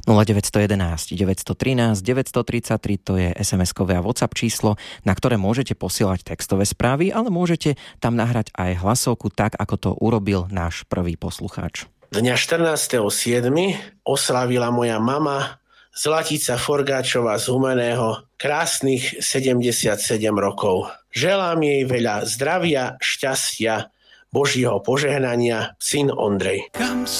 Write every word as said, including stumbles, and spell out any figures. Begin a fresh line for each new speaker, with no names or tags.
nula deväť jedna jedna, deväť jedna tri, deväť tri tri, to je es em eskové a WhatsApp číslo, na ktoré môžete posielať textové správy, ale môžete tam nahrať aj hlasovku, tak ako to urobil náš prvý poslucháč.
Dňa štrnásteho siedmeho oslávila moja mama Zlatica Forgáčová z Humeného krásnych sedemdesiatsedem rokov. Želám jej veľa zdravia, šťastia, Božieho požehnania, syn Ondrej.